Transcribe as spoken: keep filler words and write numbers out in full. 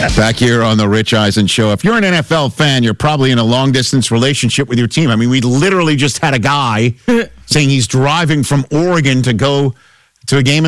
Back here on the Rich Eisen Show. If you're an N F L fan, you're probably in a long-distance relationship with your team. I mean, we literally just had a guy saying he's driving from Oregon to go to a game